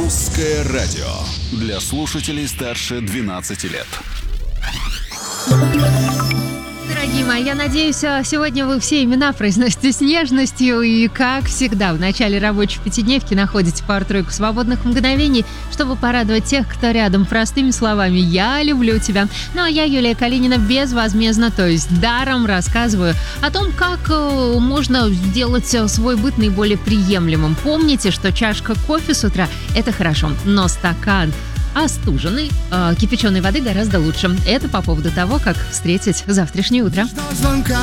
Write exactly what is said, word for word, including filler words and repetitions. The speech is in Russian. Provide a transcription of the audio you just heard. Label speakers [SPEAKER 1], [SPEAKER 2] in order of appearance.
[SPEAKER 1] Русское радио для слушателей старше двенадцати лет.
[SPEAKER 2] Дорогие мои, я надеюсь, сегодня вы все имена произносите с нежностью и, как всегда, в начале рабочей пятидневки находите пару-тройку свободных мгновений, чтобы порадовать тех, кто рядом, простыми словами «Я люблю тебя». Ну а я, Юлия Калинина, безвозмездно, то есть даром рассказываю о том, как можно сделать свой быт наиболее приемлемым. Помните, что чашка кофе с утра – это хорошо, но стакан остуженной, э, кипяченой воды гораздо лучше. Это по поводу того, как встретить завтрашнее утро.
[SPEAKER 3] Звонка